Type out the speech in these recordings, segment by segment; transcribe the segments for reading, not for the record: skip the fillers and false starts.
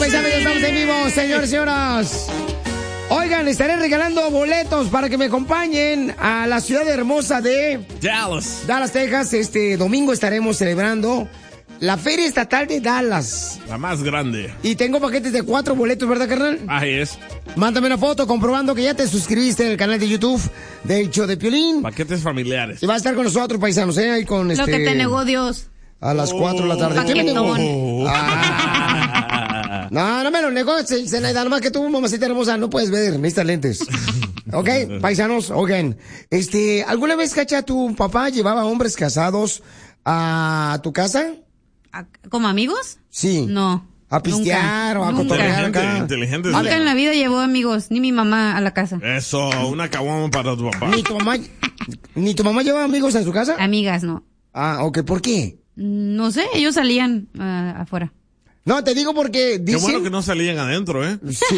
paisanos, ya estamos en vivo, señores y señoras. Oigan, estaré regalando boletos para que me acompañen a la ciudad hermosa de Dallas, Texas. Este domingo estaremos celebrando la Feria Estatal de Dallas. La más grande. Y tengo paquetes de 4 boletos, ¿verdad, carnal? Ahí es. Mándame una foto comprobando que ya te suscribiste al canal de YouTube del Show de Piolín. Paquetes familiares. Y va a estar con nosotros, paisanos, ahí con Lo que te negó Dios. A las 4 de la tarde. ¿Qué me negó? No me lo negó, Zenaida, nomás que tú, mamacita hermosa, no puedes ver, necesitas lentes. Ok, paisanos, oigan, ¿alguna vez, Cacha, tu papá llevaba hombres casados a tu casa? ¿Como amigos? Sí. No. ¿A pistear o a cotorrear acá? Inteligente. Nunca en la vida llevó amigos, ni mi mamá a la casa. Eso, una caguama para tu papá. ¿Ni tu mamá lleva amigos a su casa? Amigas, no. Ah, ok, ¿por qué? No sé, ellos salían afuera. No, te digo porque dicen... Qué bueno que no salían adentro, ¿eh? Sí.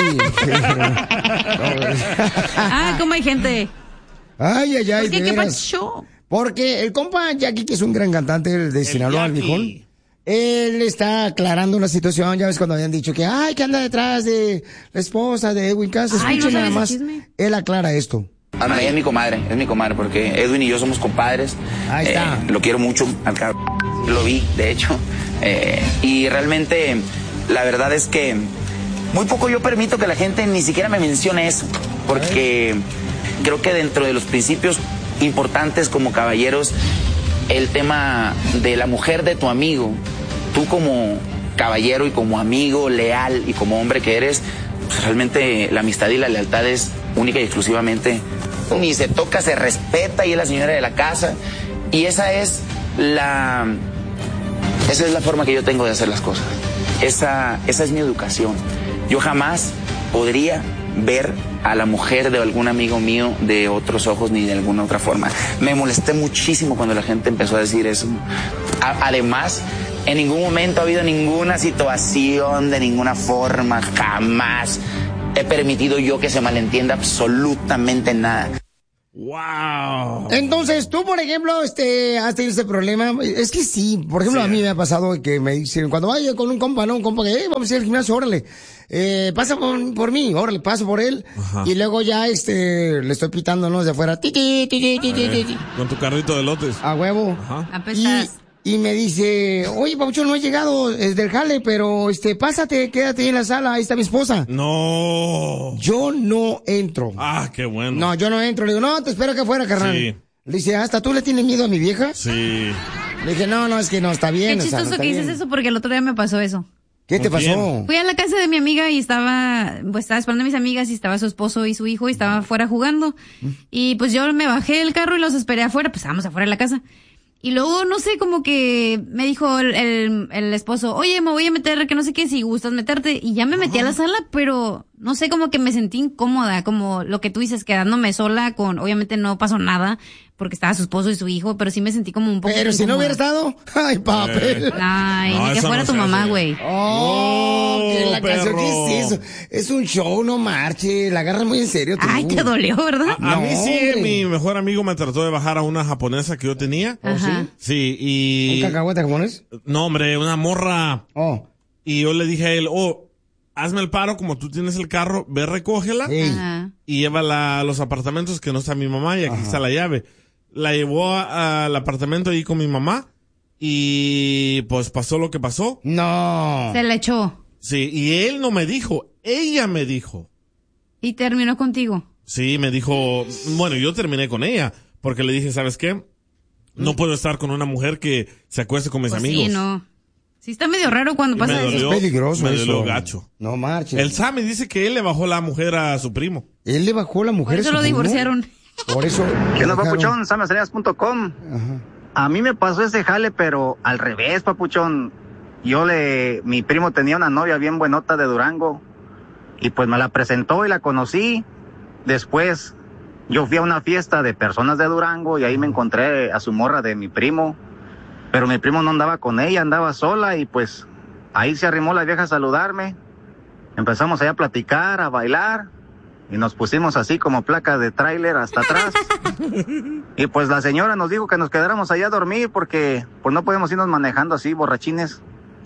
¿Cómo hay gente? Ay, ¿Por qué? ¿Qué pasó? Porque el compa Jackie, que es un gran cantante de Sinaloa, el viejón, él está aclarando una situación. Ya ves cuando habían dicho que anda detrás de la esposa de Edwin Cass. Escuchen nada más. Él aclara esto. Ana María es mi comadre, porque Edwin y yo somos compadres. Ahí está. Lo quiero mucho, lo vi, de hecho. Y realmente, la verdad es que muy poco yo permito que la gente ni siquiera me mencione eso, porque creo que dentro de los principios importantes como caballeros, el tema de la mujer de tu amigo, tú como caballero y como amigo leal y como hombre que eres, pues realmente la amistad y la lealtad es única y exclusivamente, ni se toca, se respeta y es la señora de la casa, y esa es la forma que yo tengo de hacer las cosas. Esa es mi educación. Yo jamás podría ver a la mujer de algún amigo mío de otros ojos ni de alguna otra forma. Me molesté muchísimo cuando la gente empezó a decir eso. Además, en ningún momento ha habido ninguna situación, de ninguna forma, jamás he permitido yo que se malentienda absolutamente nada. Wow. Entonces, tú, por ejemplo, has tenido ese problema. Es que sí, por ejemplo, a mí me ha pasado que me dicen, cuando vaya con un compa que, vamos a ir al gimnasio, órale, pasa por mí, órale, paso por él. Ajá. Y luego ya, le estoy pitando, ¿no? De afuera, con tu carrito de lotes. A huevo. Ajá. Y me dice, oye, Pabuchón, no he llegado del jale, pero, pásate, quédate ahí en la sala, ahí está mi esposa. No. Yo no entro. Ah, qué bueno. No, yo no entro. Le digo, no, te espero que afuera, carnal. Sí. Le dice, ¿hasta tú le tienes miedo a mi vieja? Sí. Le dije, no, es que no, está bien. Qué chistoso que dices eso, porque el otro día me pasó eso. ¿Qué te pasó? Fui a la casa de mi amiga y estaba esperando a mis amigas y estaba su esposo y su hijo y estaba afuera jugando. Y pues yo me bajé del carro y los esperé afuera, pues estábamos afuera de la casa. Y luego, no sé, como que me dijo el esposo, oye, me voy a meter, que no sé qué, si gustas meterte. Y ya me metí a la sala, pero no sé, como que me sentí incómoda, como lo que tú dices, quedándome sola con, obviamente no pasó nada, porque estaba su esposo y su hijo, pero sí me sentí como un poco Pero si no hubiera estado, ay, papel. Ay, ni que fuera tu mamá, güey. Que la canción, ¿qué es eso? Es un show, no marche, la agarras muy en serio tú. Ay, te dolió, ¿verdad? A mí sí, mi mejor amigo me trató de bajar a una japonesa que yo tenía. Ajá. Sí, y... ¿Un cacahuete japonés? No, hombre, una morra. Oh. Y yo le dije a él, hazme el paro, como tú tienes el carro, ve, recógela. Y llévala a los apartamentos que no está mi mamá y aquí está la llave. La llevó al apartamento ahí con mi mamá y pues pasó lo que pasó. No. Se le echó. Sí, y él no me dijo, ella me dijo. ¿Y terminó contigo? Sí, me dijo, bueno, yo terminé con ella porque le dije, ¿sabes qué? No puedo estar con una mujer que se acueste con mis amigos. Sí, no. Sí está medio raro cuando pasa eso. Es peligroso me eso. dolió gacho. No marches. El Sammy dice que él le bajó la mujer a su primo. ¿Él le bajó la mujer a su primo? Por eso lo divorciaron. Por eso. ¿Qué onda, papuchón? SamyAsalinas.com. A mí me pasó ese jale, pero al revés, papuchón. Mi primo tenía una novia bien buenota de Durango. Y pues me la presentó y la conocí. Después, yo fui a una fiesta de personas de Durango y ahí me encontré a su morra de mi primo. Pero mi primo no andaba con ella, andaba sola y pues ahí se arrimó la vieja a saludarme. Empezamos allá a platicar, a bailar. Y nos pusimos así como placa de tráiler hasta atrás. Y pues la señora nos dijo que nos quedáramos allá a dormir porque pues no podemos irnos manejando así borrachines.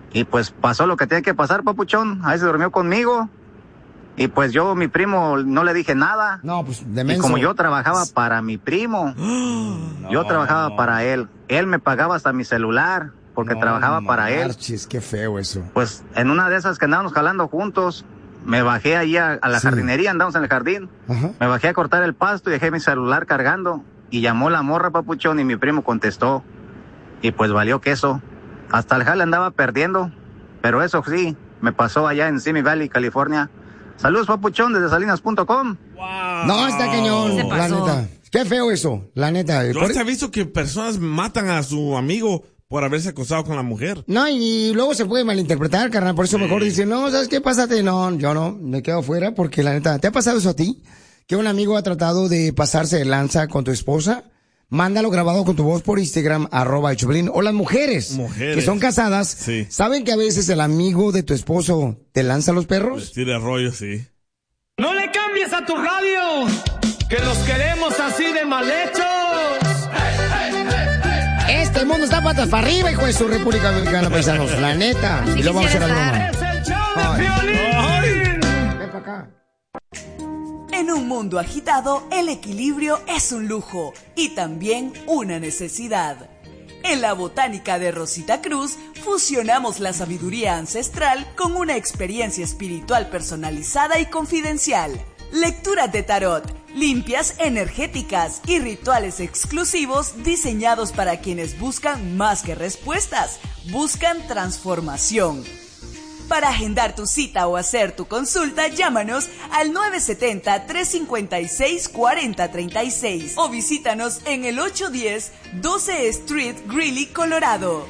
Y pues pasó lo que tenía que pasar, papuchón. Ahí se durmió conmigo. Y pues yo, mi primo, no le dije nada. No, pues de menso. Y como yo trabajaba para mi primo, yo trabajaba para él. Él me pagaba hasta mi celular porque trabajaba para él. Qué feo eso. Pues en una de esas que andábamos jalando juntos, me bajé ahí a la jardinería, andamos en el jardín. Ajá. Me bajé a cortar el pasto y dejé mi celular cargando. Y llamó la morra, papuchón, y mi primo contestó. Y pues valió queso. Hasta el jale andaba perdiendo. Pero eso sí, me pasó allá en Simi Valley, California. Saludos, papuchón, desde salinas.com. Wow. No, está cañón, la neta. Qué feo eso, la neta. ¿No has visto que personas matan a su amigo por haberse acostado con la mujer? No, y luego se puede malinterpretar, carnal. Por eso mejor dicen, no, ¿sabes qué? Pásate. No, yo no, me quedo fuera porque la neta, ¿te ha pasado eso a ti? Que un amigo ha tratado de pasarse de lanza con tu esposa. Mándalo grabado con tu voz por Instagram, @Choplin. O las mujeres que son casadas, sí. ¿Saben que a veces el amigo de tu esposo te lanza los perros? Les tira rollo, sí. ¡No le cambies a tu radio! ¡Que los queremos así de mal hechos! Este mundo está patas para arriba, hijo de su República Dominicana, paisanos. La neta. Así y luego vamos a hacer la broma. ¡Es el show de Piolín! Ven para acá. En un mundo agitado, el equilibrio es un lujo y también una necesidad. En la botánica de Rosita Cruz, fusionamos la sabiduría ancestral con una experiencia espiritual personalizada y confidencial. Lecturas de tarot, limpias energéticas y rituales exclusivos diseñados para quienes buscan más que respuestas, buscan transformación. Para agendar tu cita o hacer tu consulta, llámanos al 970-356-4036 o visítanos en el 810 12 Street, Greeley, Colorado.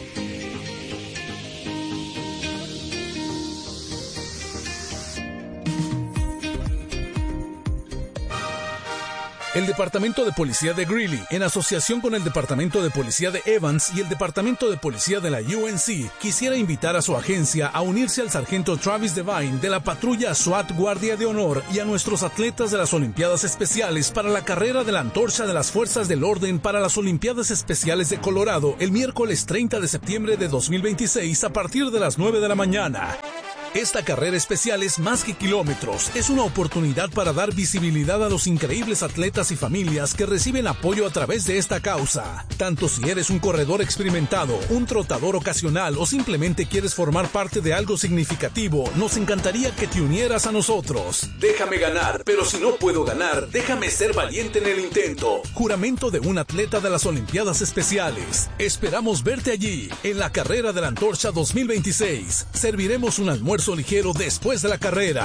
El Departamento de Policía de Greeley, en asociación con el Departamento de Policía de Evans y el Departamento de Policía de la UNC, quisiera invitar a su agencia a unirse al sargento Travis Devine de la patrulla SWAT Guardia de Honor y a nuestros atletas de las Olimpiadas Especiales para la carrera de la antorcha de las Fuerzas del Orden para las Olimpiadas Especiales de Colorado el miércoles 30 de septiembre de 2026 a partir de las 9 de la mañana. Esta carrera especial es más que kilómetros, es una oportunidad para dar visibilidad a los increíbles atletas y familias que reciben apoyo a través de esta causa. Tanto si eres un corredor experimentado, un trotador ocasional o simplemente quieres formar parte de algo significativo, nos encantaría que te unieras a nosotros. Déjame ganar, pero si no puedo ganar, déjame ser valiente en el intento. Juramento de un atleta de las Olimpiadas Especiales. Esperamos verte allí, en la carrera de la Antorcha 2026. Serviremos un almuerzo ligero después de la carrera.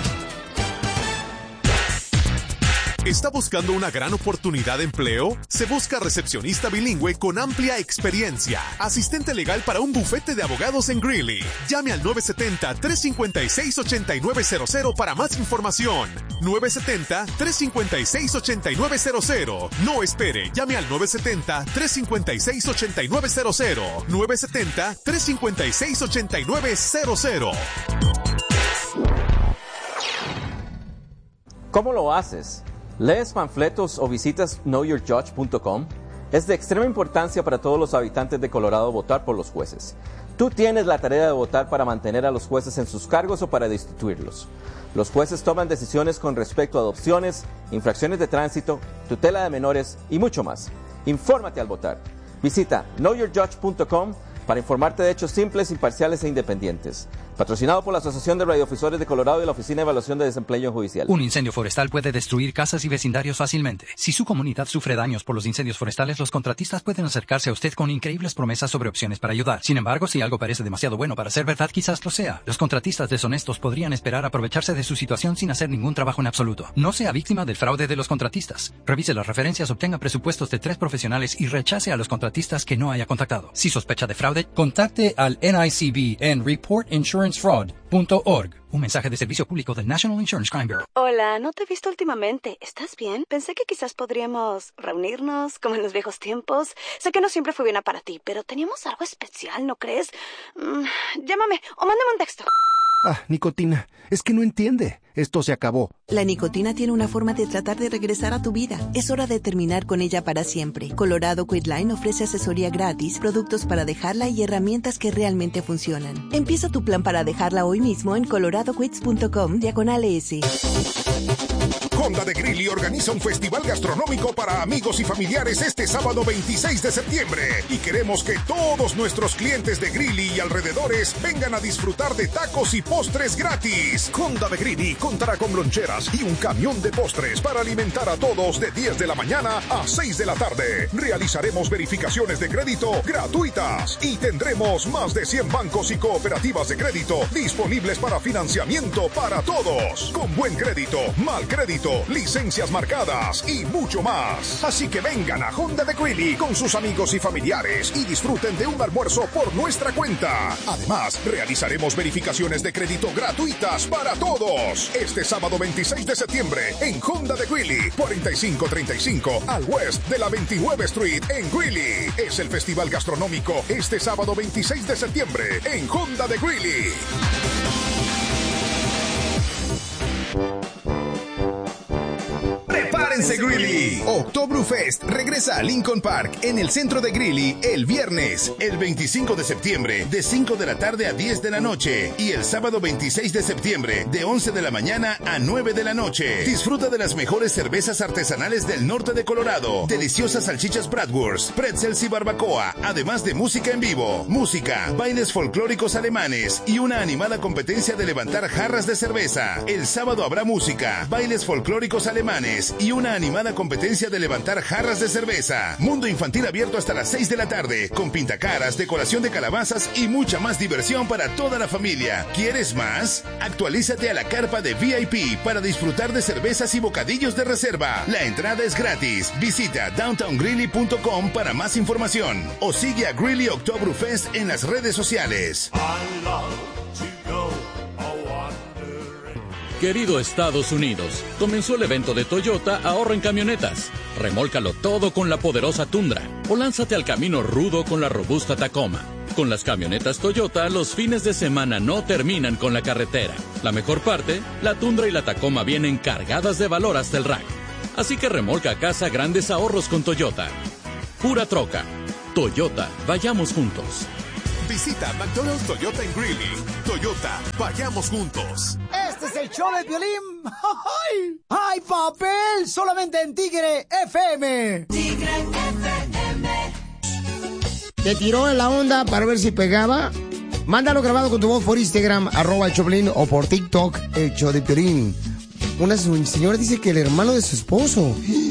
¿Está buscando una gran oportunidad de empleo? Se busca recepcionista bilingüe con amplia experiencia. Asistente legal para un bufete de abogados en Greeley. Llame al 970-356-8900 para más información. 970-356-8900. No espere, llame al 970-356-8900. 970-356-8900. ¿Cómo lo haces? ¿Lees panfletos o visitas knowyourjudge.com? Es de extrema importancia para todos los habitantes de Colorado votar por los jueces. Tú tienes la tarea de votar para mantener a los jueces en sus cargos o para destituirlos. Los jueces toman decisiones con respecto a adopciones, infracciones de tránsito, tutela de menores y mucho más. Infórmate al votar. Visita knowyourjudge.com para informarte de hechos simples, imparciales e independientes. Patrocinado por la Asociación de Radiodifusores de Colorado y la Oficina de Evaluación de Desempeño Judicial. Un incendio forestal puede destruir casas y vecindarios fácilmente. Si su comunidad sufre daños por los incendios forestales, los contratistas pueden acercarse a usted con increíbles promesas sobre opciones para ayudar. Sin embargo, si algo parece demasiado bueno para ser verdad, quizás lo sea. Los contratistas deshonestos podrían esperar aprovecharse de su situación sin hacer ningún trabajo en absoluto. No sea víctima del fraude de los contratistas. Revise las referencias, obtenga presupuestos de 3 profesionales y rechace a los contratistas que no haya contactado. Si sospecha de fraude, contacte al NICB en reportinsurancefraud.org. Un mensaje de servicio público del National Insurance Crime Bureau. Hola, no te he visto últimamente. ¿Estás bien? Pensé que quizás podríamos reunirnos como en los viejos tiempos. Sé que no siempre fue bien para ti, pero teníamos algo especial, ¿no crees? Llámame o mándame un texto. Nicotina, es que no entiende. esto se acabó. La nicotina tiene una forma de tratar de regresar a tu vida. Es hora de terminar con ella para siempre. Colorado Quitline ofrece asesoría gratis, productos para dejarla y herramientas que realmente funcionan. Empieza tu plan para dejarla hoy mismo en coloradoquits.com/ES. Honda de Greeley organiza un festival gastronómico para amigos y familiares este sábado 26 de septiembre. Y queremos que todos nuestros clientes de Greeley y alrededores vengan a disfrutar de tacos y postres gratis. Honda de Greeley contará con loncheras y un camión de postres para alimentar a todos de 10 de la mañana a 6 de la tarde. Realizaremos verificaciones de crédito gratuitas y tendremos más de 100 bancos y cooperativas de crédito disponibles para financiamiento para todos. Con buen crédito, mal crédito, licencias marcadas y mucho más. Así que vengan a Honda de Greeley con sus amigos y familiares y disfruten de un almuerzo por nuestra cuenta. Además, realizaremos verificaciones de crédito gratuitas para todos. Este sábado 26 de septiembre en Honda de Greeley, 4535 al west de la 29 Street en Greeley. Es el festival gastronómico este sábado 26 de septiembre en Honda de Greeley. ¡Prepárense, Greeley! Oktoberfest regresa a Lincoln Park en el centro de Greeley el viernes, el 25 de septiembre, de 5 de la tarde a 10 de la noche, y el sábado 26 de septiembre, de 11 de la mañana a 9 de la noche. Disfruta de las mejores cervezas artesanales del norte de Colorado, deliciosas salchichas Bratwurst, pretzels y barbacoa, además de música en vivo, música, bailes folclóricos alemanes y una animada competencia de levantar jarras de cerveza. El sábado habrá música, bailes folclóricos alemanes y una animada competencia de levantar jarras de cerveza. Mundo infantil abierto hasta las 6 de la tarde, con pintacaras, decoración de calabazas y mucha más diversión para toda la familia. ¿Quieres más? Actualízate a la carpa de VIP para disfrutar de cervezas y bocadillos de reserva. La entrada es gratis. Visita downtowngreeley.com para más información o sigue a Greeley Oktoberfest en las redes sociales. Querido Estados Unidos, comenzó el evento de Toyota Ahorra en Camionetas. Remólcalo todo con la poderosa Tundra o lánzate al camino rudo con la robusta Tacoma. Con las camionetas Toyota, los fines de semana no terminan con la carretera. La mejor parte, la Tundra y la Tacoma vienen cargadas de valor hasta el rack. Así que remolca a casa grandes ahorros con Toyota. Pura troca. Toyota, vayamos juntos. Visita McDonald's Toyota en Greeley. Toyota, vayamos juntos. Este es el show de Piolín. ¡Ay! ¡Ay, papel! Solamente en Tigre FM. Tigre FM. ¿Te tiró en la onda para ver si pegaba? Mándalo grabado con tu voz por Instagram, @el Choplin, o por TikTok, el show de Piolín. Una señora dice que el hermano de su esposo